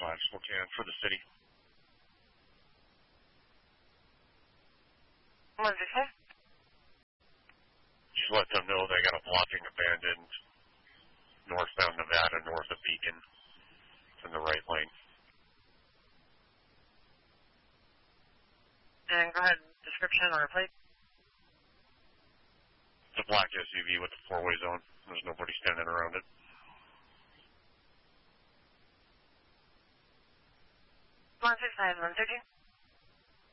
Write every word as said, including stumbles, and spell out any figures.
Maxwell can for the city. What did you say? Just let them know they got a blocking abandoned northbound Nevada, north of Beacon. It's in the right lane. And go ahead, description or plate? It's a black S U V with a four-way zone. There's nobody standing around it. one six nine one thirteen.